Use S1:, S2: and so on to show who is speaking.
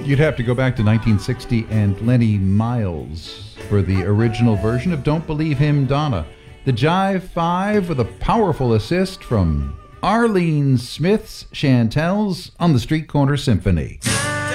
S1: You'd have to go back to 1960 and Lenny Miles for the original version of Don't Believe Him, Donna. The Jive Five with a powerful assist from Arlene Smith's Chantel's on the Street Corner Symphony.